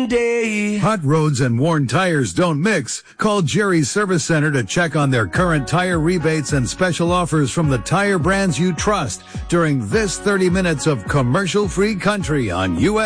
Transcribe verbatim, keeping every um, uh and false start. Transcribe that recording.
day. Hot roads and worn tires don't mix. Call Jerry's Service Center to check on their current tire rebates and special offers from the tire brands you trust during this thirty minutes of commercial-free country on U S